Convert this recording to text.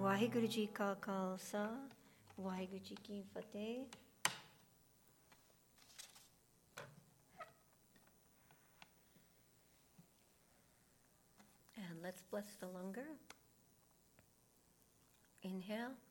ਵਾਹਿਗੁਰੂ ਜੀ ਕਾ ਖਾਲਸਾ, ਵਾਹਿਗੁਰੂ ਜੀ ਕੀ ਫਤਿਹ। And let's bless the Langar. Inhale.